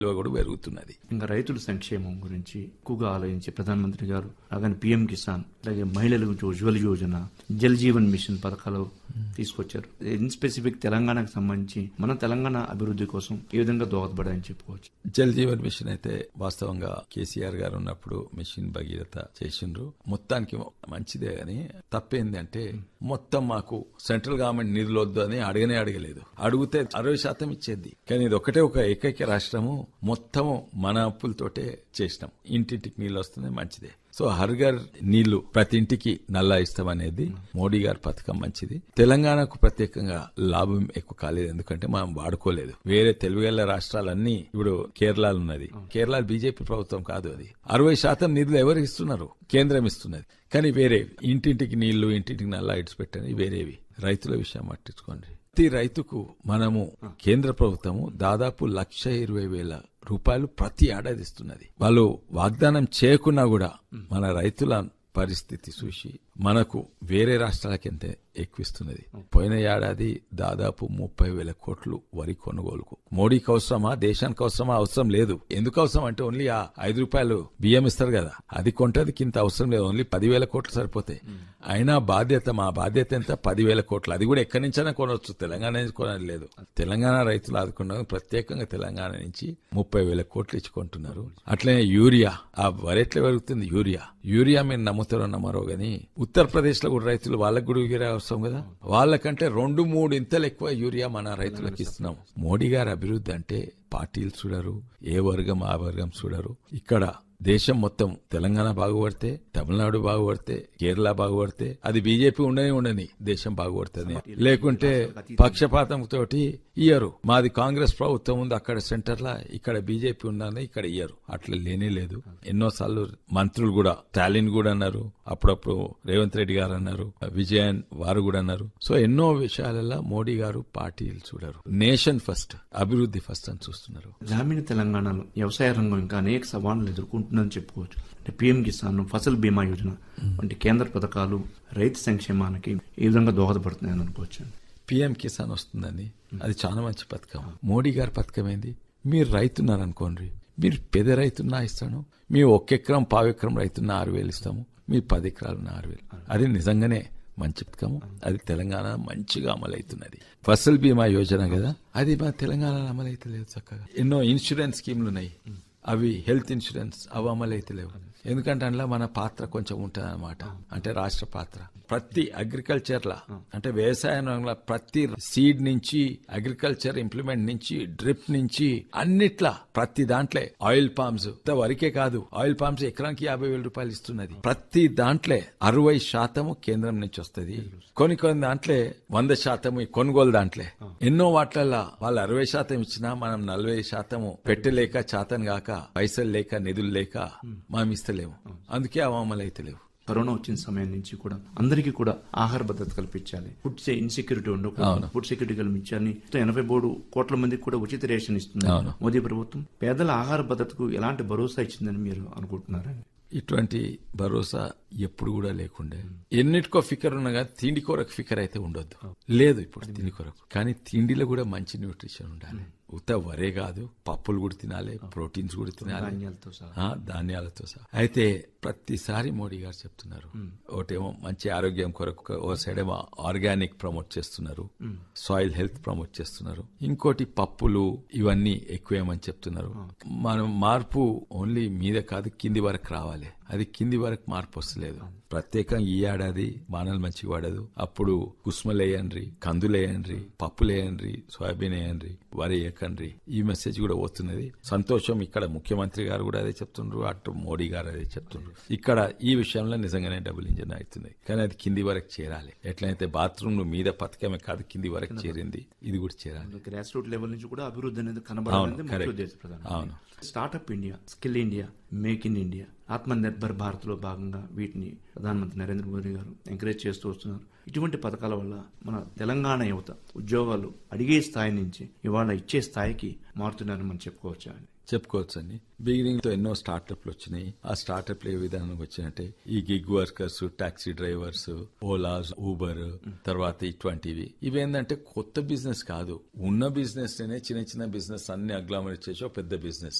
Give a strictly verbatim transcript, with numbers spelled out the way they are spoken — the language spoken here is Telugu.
కూడా పెరుగుతున్నది. ఇంకా రైతుల సంక్షేమం గురించి ఎక్కువగా ఆలోచించి ప్రధానమంత్రి గారు అలాగే పీఎం కిసాన్ అలాగే మహిళల గురించి ఉజ్వల్ యోజన, జల్ జీవన్ మిషన్ పథకాలు తీసుకొచ్చారు. ఇన్ స్పెసిఫిక్ తెలంగాణకు సంబంధించి మన తెలంగాణ అభివృద్ధి కోసం ఏ విధంగా దోహదపడాయని చెప్పుకోవచ్చు. జల్ జీవన్ మిషన్ అయితే వాస్తవంగా కేసీఆర్ గారు ఉన్నప్పుడు మిషన్ భగీరథ చేసిండ్రు. మొత్తానికి మంచిదే గాని తప్పేంది అంటే మొత్తం మాకు సెంట్రల్ గవర్నమెంట్ నిధులు వద్దు అని అడగనే అడగలేదు. అడిగితే అరవై శాతం ఇచ్చేది. కానీ ఇది ఒకటే ఒక ఏకైక రాష్ట్రము మొత్తం మన అప్పులతోటే చేసినాం. ఇంటింటికి నీళ్ళు వస్తున్నాయి, మంచిదే. సో హర్ఘర్ నీళ్లు ప్రతి ఇంటికి నల్లా ఇస్తామనేది మోడీ గారి పథకం మంచిది. తెలంగాణకు ప్రత్యేకంగా లాభం ఎక్కువ కాలేదు, ఎందుకంటే మనం వాడుకోలేదు. వేరే తెలుగుగల రాష్ట్రాలన్నీ ఇప్పుడు కేరళ ఉన్నది. కేరళ బీజేపీ ప్రభుత్వం కాదు, అది అరవై శాతం నిధులు ఎవరు ఇస్తున్నారు? కేంద్రం ఇస్తున్నది. కానీ వేరే ఇంటింటికి నీళ్లు, ఇంటింటికి నల్లా ఇడ్చి పెట్టని వేరేవి. రైతుల విషయం పట్టించుకోండి. ప్రతి రైతుకు మనము కేంద్ర ప్రభుత్వము దాదాపు లక్ష ఇరవై వేల రూపాయలు ప్రతి ఏడాది ఇస్తున్నది. వాళ్ళు వాగ్దానం చేయకున్నా కూడా మన రైతుల పరిస్థితి చూసి మనకు వేరే రాష్ట్రాలకి ఎంత ఎక్కువిస్తున్నది. పోయిన ఏడాది దాదాపు ముప్పై వేల కోట్లు వరి కొనుగోలుకు. మోడీకి అవసరమా, దేశానికి అవసరమా? అవసరం లేదు. ఎందుకు అవసరం అంటే ఓన్లీ ఆ ఐదు రూపాయలు బియ్యం ఇస్తారు కదా, అది కొంటది ఇంత అవసరం లేదు. ఓన్లీ పదివేల కోట్లు సరిపోతాయి. అయినా బాధ్యత, మా బాధ్యత ఎంత? పదివేల కోట్లు. అది కూడా ఎక్కడి నుంచైనా కొనవచ్చు, తెలంగాణ నుంచి కొనడం లేదు. తెలంగాణ రైతులు ఆదుకున్నారు. ప్రత్యేకంగా తెలంగాణ నుంచి ముప్పై వేల కోట్లు ఇచ్చుకుంటున్నారు. అట్లనే యూరియా, ఆ వరి ఎట్లా పెరుగుతుంది? యూరియా యూరియా మీరు నమ్ముతారో నమ్మరో గానీ ఉత్తరప్రదేశ్ లో కూడా రైతులు వాళ్ళకు కూడా యూరియా అవసరం కదా, వాళ్ళకంటే రెండు మూడు ఇంతలు ఎక్కువ యూరియా మన రైతులకు ఇస్తున్నాం. మోడీ గారి అభివృద్ధి అంటే పార్టీలు చూడరు, ఏ వర్గం ఆ వర్గం చూడరు. ఇక్కడ దేశం మొత్తం తెలంగాణ బాగుపడితే, తమిళనాడు బాగుపడితే, కేరళ బాగుపడితే అది బీజేపీ ఉండనే ఉండని దేశం బాగుపడుతుంది. లేకుంటే పక్షపాతం తోటి ఇయ్యరు. మాది కాంగ్రెస్ ప్రభుత్వం ఉంది అక్కడ సెంటర్ లా, ఇక్కడ బీజేపీ ఉందని ఇక్కడ ఇయ్యరు. అట్లా లేనే లేదు. ఎన్నోసార్లు మంత్రులు కూడా, స్టాలిన్ కూడా అన్నారు, అప్పుడప్పుడు రేవంత్ రెడ్డి గారు అన్నారు, విజయన్ వారు కూడా అన్నారు. సో ఎన్నో విషయాలలో మోడీ గారు పార్టీలు చూడరు, నేషన్ ఫస్ట్, అభివృద్ధి ఫస్ట్ అని చూస్తున్నారు. గ్రామీణ తెలంగాణలో వ్యవసాయ రంగం ఇంకా అనేక సవాళ్లు ఎదుర్కొంటుందని చెప్పుకోవచ్చు. అంటే పీఎం కిసాన్, ఫసల్ బీమా యోజన వంటి కేంద్ర పథకాలు రైతు సంక్షేమానికి ఏ విధంగా దోహదపడుతున్నాయని అనుకోవచ్చు. పీఎం కిసాన్ వస్తుందని అది చాలా మంచి పథకం. మోడీ గారి పథకం ఏంది? మీరు రైతున్నారనుకోండి, మీరు పెద్ద రైతున్నా ఇస్తాను, మీ ఒక్క ఎకరం పావు ఎకరం రైతున్నా ఆరు వేలు ఇస్తాము, మీ పది ఎకరాలున్న ఆరు వేలు. అది నిజంగానే మంచి పథకము. అది తెలంగాణ మంచిగా అమలవుతున్నది. ఫసల్ బీమా యోజన కదా, అది మా తెలంగాణలో అమలైతలేదు చక్కగా. ఎన్నో ఇన్సూరెన్స్ స్కీమ్లు ఉన్నాయి, అవి హెల్త్ ఇన్సూరెన్స్ అవి అమలైతలేవు. ఎందుకంటే అందులో మన పాత్ర కొంచెం ఉంటుంది అనమాట. అంటే రాష్ట్ర పాత్ర ప్రతి అగ్రికల్చర్ లా, అంటే వ్యవసాయంలో ప్రతి సీడ్ నుంచి, అగ్రికల్చర్ ఇంప్లిమెంట్ నుంచి, డ్రిప్ నుంచి, అన్నిట్లా ప్రతి దాంట్లో ఆయిల్ పామ్స్ వరకే కాదు, ఆయిల్ పామ్స్ ఎకరానికి యాభై వేల రూపాయలు ఇస్తున్నది. ప్రతి దాంట్లో అరవై శాతము కేంద్రం నుంచి వస్తుంది. కొన్ని కొన్ని దాంట్లో వంద శాతము కొనుగోలు దాంట్లో. ఎన్నో వాట్లల్లో వాళ్ళు అరవై శాతం ఇచ్చినా మనం నలభై శాతము పెట్టలేక, చాతన్ గాక, పైసలు లేక, నిధులు లేక మనం ఇస్తలేము. అందుకే అమలు అయితే లేవు. కరోనా వచ్చిన సమయం నుంచి కూడా అందరికీ కూడా ఆహార భద్రత కల్పించాలి, ఫుడ్ ఇన్సెక్యూరిటీ ఉండకూడదు, ఫుడ్ సెక్యూరిటీ కల్పించాలని ఎనభై మూడు కోట్ల మందికి కూడా ఉచిత రేషన్ ఇస్తుంది మోదీ ప్రభుత్వం. పేదల ఆహార భద్రతకు ఎలాంటి భరోసా ఇచ్చిందని మీరు అనుకుంటున్నారండి? ఇటువంటి భరోసా ఎప్పుడు కూడా లేకుండే. ఎన్నిటికో ఫికర్ ఉన్నగా తిండి కొరకు ఫికర్ అయితే ఉండొద్దు. లేదు ఇప్పుడు తిండి కొరకు. కానీ తిండిలో కూడా మంచి న్యూట్రిషన్ ఉండాలి. ఉత్త వరే కాదు, పప్పులు కూడా తినాలి, ప్రోటీన్స్ కూడా తినాలి, ధాన్యాలతో సహా. అయితే ప్రతిసారి మోడీ గారు చెప్తున్నారు, ఒకటేమో మంచి ఆరోగ్యం కొరకు, ఓ సైడ్ ఏమో ఆర్గానిక్ ప్రమోట్ చేస్తున్నారు, సాయిల్ హెల్త్ ప్రమోట్ చేస్తున్నారు, ఇంకోటి పప్పులు ఇవన్నీ ఎక్కువేమని చెప్తున్నారు. మనం మార్పు ఓన్లీ మీద కాదు కింది వరకు రావాలి. అది కింది వరకు మార్పు వస్తలేదు. ప్రత్యేకంగా ఈ ఏడాది వానలు మంచిగా వాడదు. అప్పుడు కుస్మలేయండ్రి, కందులేయండ్రి, పప్పులేయండ్రి, సోయాబీన్ వేయండ్రి, వరి వేయకండ్రి. ఈ మెసేజ్ కూడా వస్తున్నది. సంతోషం. ఇక్కడ ముఖ్యమంత్రి గారు కూడా అదే చెప్తుండ్రు, అటు మోడీ గారు అదే చెప్తుండ్రు. ఇక్కడ ఈ విషయంలో నిజంగానే డబుల్ ఇంజన్ అవుతుంది. కానీ అది కింది వరకు చేరాలి. ఎట్లయితే బాత్రూమ్ మీద పథకమే కాదు కింది వరకు చేరింది, ఇది కూడా చేరాలి. గ్రాస్ రూట్ లెవెల్ నుంచి కూడా అభివృద్ధి అనేది కనబడాలి. అవును. Startup India, skill India, make in India, ఆత్మ నిర్భర్ భారత్ లో భాగంగా వీటిని ప్రధానమంత్రి నరేంద్ర మోదీ గారు ఎంకరేజ్ చేస్తూ వస్తున్నారు. ఇటువంటి పథకాల వల్ల మన తెలంగాణ యువత ఉద్యోగాలు అడిగే స్థాయి నుంచి ఇవాళ ఇచ్చే స్థాయికి మారుతున్నారని మనం చెప్పుకోవచ్చా? చెప్పుకోవచ్చు అండి. బిగినింగ్ తో ఎన్నో స్టార్ట్అప్లు వచ్చినాయి. ఆ స్టార్ట్అప్లు ఏ విధానం వచ్చాయంటే ఈ gig workers, taxi drivers, Ola, Uber, తర్వాత ఇటువంటివి. ఇవేంటంటే కొత్త బిజినెస్ కాదు, ఉన్న బిజినెస్ నేనే చిన్న చిన్న బిజినెస్ అన్ని అగ్లామరేట్ చేసి ఒక పెద్ద బిజినెస్